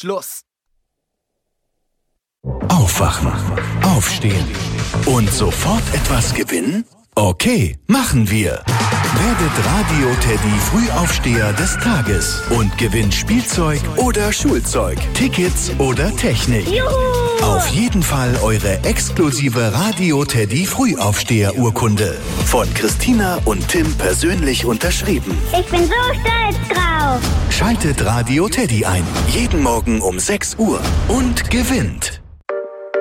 Schluss. Aufwachen, aufstehen und sofort etwas gewinnen? Okay, machen wir. Werdet Radio Teddy Frühaufsteher des Tages und gewinnt Spielzeug oder Schulzeug, Tickets oder Technik. Juhu! Auf jeden Fall eure exklusive Radio Teddy Frühaufsteher-Urkunde. Von Christina und Tim persönlich unterschrieben. Ich bin so stolz drauf. Schaltet Radio Teddy ein. Jeden Morgen um 6 Uhr und gewinnt.